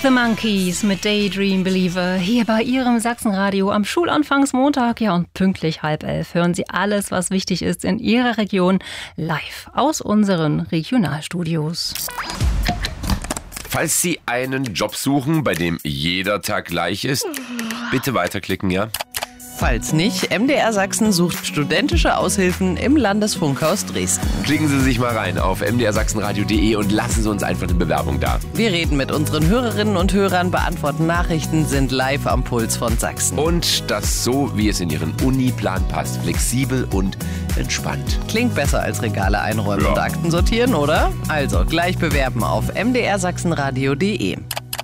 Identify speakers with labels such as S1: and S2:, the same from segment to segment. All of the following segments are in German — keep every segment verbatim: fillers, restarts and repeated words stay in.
S1: The Monkees mit Daydream Believer hier bei Ihrem Sachsenradio am Schulanfangsmontag. Ja, und pünktlich halb elf hören Sie alles, was wichtig ist in Ihrer Region, live aus unseren Regionalstudios.
S2: Falls Sie einen Job suchen, bei dem jeder Tag gleich ist, bitte weiterklicken, ja?
S3: Falls nicht, M D R Sachsen sucht studentische Aushilfen im Landesfunkhaus Dresden.
S2: Klicken Sie sich mal rein auf m d r sachsenradio punkt d e und lassen Sie uns einfach eine Bewerbung da.
S3: Wir reden mit unseren Hörerinnen und Hörern, beantworten Nachrichten, sind live am Puls von Sachsen.
S2: Und das so, wie es in Ihren Uniplan passt. Flexibel und entspannt.
S3: Klingt besser als Regale einräumen
S2: Ja.
S3: und Akten sortieren, oder? Also gleich bewerben auf m d r sachsenradio punkt d e.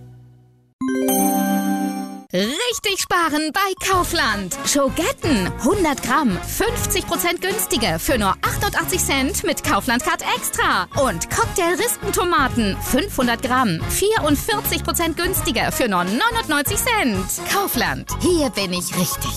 S4: Richtig sparen bei Kaufland. Schogetten hundert Gramm, fünfzig Prozent günstiger für nur achtundachtzig Cent mit Kaufland Card Extra. Und Cocktail-Rispentomaten fünfhundert Gramm, vierundvierzig Prozent günstiger für nur neunundneunzig Cent. Kaufland, hier bin ich richtig.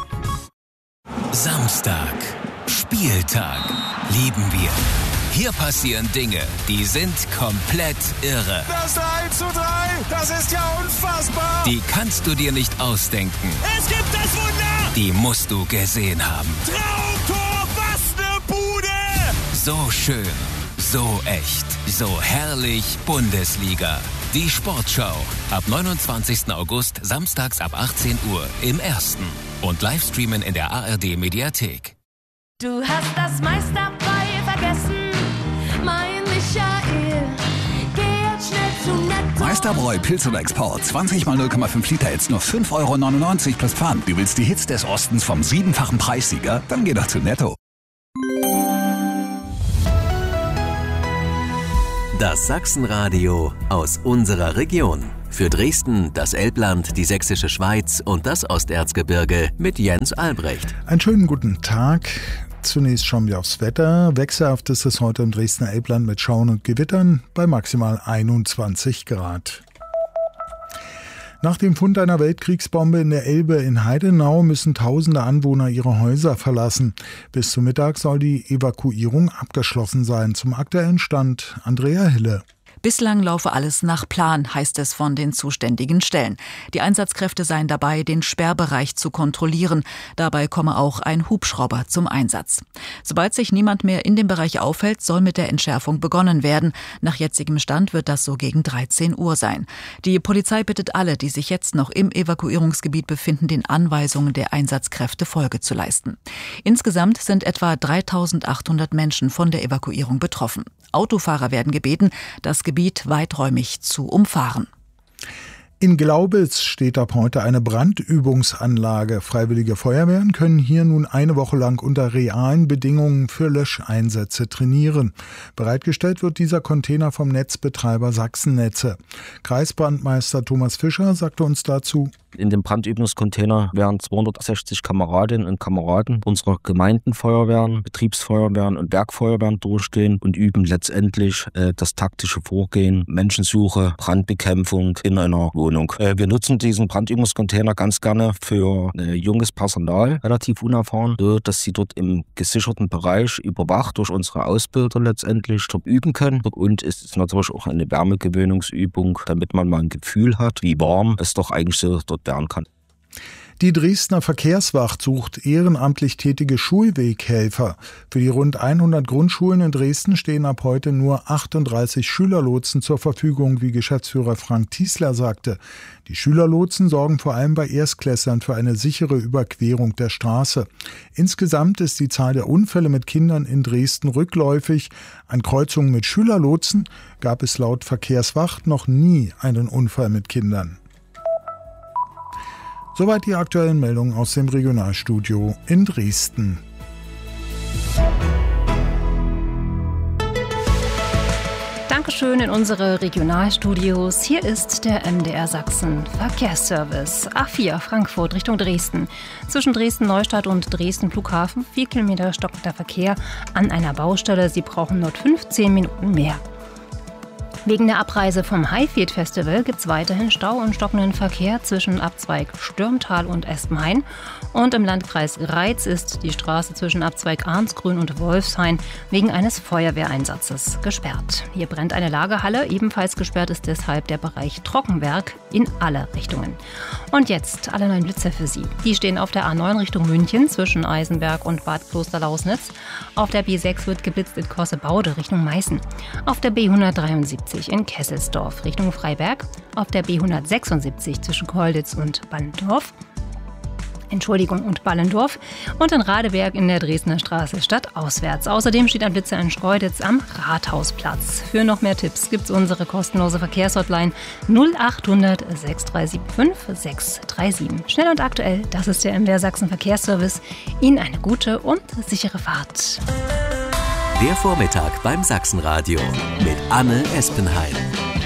S5: Samstag, Spieltag, lieben wir. Hier passieren Dinge, die sind komplett irre.
S6: Das drei zu drei, das ist ja unfassbar.
S5: Die kannst du dir nicht ausdenken.
S6: Es gibt das Wunder.
S5: Die musst du gesehen haben.
S6: Traumtor, was ne Bude.
S5: So schön, so echt, so herrlich Bundesliga. Die Sportschau. Ab neunundzwanzigsten August, samstags ab achtzehn Uhr im Ersten. Und Livestreamen in der A R D-Mediathek.
S7: Du hast das meiste dabei vergessen, mein Michael. Geh jetzt schnell zu Netto.
S8: Meisterbräu Pilz oder Export. zwanzig mal null Komma fünf Liter, jetzt nur fünf Euro neunundneunzig plus Pfand. Du willst die Hits des Ostens vom siebenfachen Preissieger? Dann geh doch zu Netto.
S9: Das Sachsenradio aus unserer Region. Für Dresden, das Elbland, die Sächsische Schweiz und das Osterzgebirge mit Jens Albrecht.
S10: Einen schönen guten Tag. Zunächst schauen wir aufs Wetter. Wechselhaft ist es heute im Dresdner Elbland mit Schauern und Gewittern bei maximal einundzwanzig Grad. Nach dem Fund einer Weltkriegsbombe in der Elbe in Heidenau müssen tausende Anwohner ihre Häuser verlassen. Bis zum Mittag soll die Evakuierung abgeschlossen sein. Zum aktuellen Stand Andrea Hille.
S11: Bislang laufe alles nach Plan, heißt es von den zuständigen Stellen. Die Einsatzkräfte seien dabei, den Sperrbereich zu kontrollieren. Dabei komme auch ein Hubschrauber zum Einsatz. Sobald sich niemand mehr in dem Bereich aufhält, soll mit der Entschärfung begonnen werden. Nach jetzigem Stand wird das so gegen dreizehn Uhr sein. Die Polizei bittet alle, die sich jetzt noch im Evakuierungsgebiet befinden, den Anweisungen der Einsatzkräfte Folge zu leisten. Insgesamt sind etwa dreitausendachthundert Menschen von der Evakuierung betroffen. Autofahrer werden gebeten, das Gebiet weiträumig zu umfahren.
S10: In Glaubitz steht ab heute eine Brandübungsanlage. Freiwillige Feuerwehren können hier nun eine Woche lang unter realen Bedingungen für Löscheinsätze trainieren. Bereitgestellt wird dieser Container vom Netzbetreiber Sachsennetze. Kreisbrandmeister Thomas Fischer sagte uns dazu:
S12: In dem Brandübungscontainer werden zweihundertsechzig Kameradinnen und Kameraden unserer Gemeindenfeuerwehren, Betriebsfeuerwehren und Werkfeuerwehren durchstehen und üben letztendlich äh, das taktische Vorgehen, Menschensuche, Brandbekämpfung in einer Wohnung. Äh, wir nutzen diesen Brandübungscontainer ganz gerne für äh, junges Personal, relativ unerfahren, so dass sie dort im gesicherten Bereich überwacht durch unsere Ausbilder letztendlich dort üben können. Und es ist natürlich auch eine Wärmegewöhnungsübung, damit man mal ein Gefühl hat, wie warm es doch eigentlich so dort werden kann.
S10: Die Dresdner Verkehrswacht sucht ehrenamtlich tätige Schulweghelfer. Für die rund hundert Grundschulen in Dresden stehen ab heute nur achtunddreißig Schülerlotsen zur Verfügung, wie Geschäftsführer Frank Tiesler sagte. Die Schülerlotsen sorgen vor allem bei Erstklässlern für eine sichere Überquerung der Straße. Insgesamt ist die Zahl der Unfälle mit Kindern in Dresden rückläufig. An Kreuzungen mit Schülerlotsen gab es laut Verkehrswacht noch nie einen Unfall mit Kindern. Soweit die aktuellen Meldungen aus dem Regionalstudio in Dresden.
S1: Dankeschön in unsere Regionalstudios. Hier ist der M D R Sachsen Verkehrsservice. A vier Frankfurt Richtung Dresden. Zwischen Dresden-Neustadt und Dresden-Flughafen vier Kilometer stockender Verkehr an einer Baustelle. Sie brauchen nur fünfzehn Minuten mehr. Wegen der Abreise vom Highfield Festival gibt es weiterhin Stau und stockenden Verkehr zwischen Abzweig Stürmtal und Espenhain. Und im Landkreis Greiz ist die Straße zwischen Abzweig Arnsgrün und Wolfshain wegen eines Feuerwehreinsatzes gesperrt. Hier brennt eine Lagerhalle, ebenfalls gesperrt ist deshalb der Bereich Trockenwerk in alle Richtungen. Und jetzt alle neuen Blitzer für Sie. Die stehen auf der A neun Richtung München zwischen Eisenberg und Bad Klosterlausnitz. Auf der B sechs wird geblitzt in Kossebaude Richtung Meißen. Auf der B hundertdreiundsiebzig in Kesselsdorf Richtung Freiberg. Auf der B hundertsechsundsiebzig zwischen Kolditz und Ballendorf. Entschuldigung, und Ballendorf. Und in Radeberg in der Dresdner Straße stadtauswärts. Außerdem steht ein Blitzer in Schkeuditz am Rathausplatz. Für noch mehr Tipps gibt's unsere kostenlose Verkehrshotline null achthundert sechs drei sieben fünf sechs drei sieben. Schnell und aktuell, das ist der M D R Sachsen Verkehrsservice. Ihnen eine gute und sichere Fahrt.
S9: Der Vormittag beim Sachsenradio mit Anne Espenhain.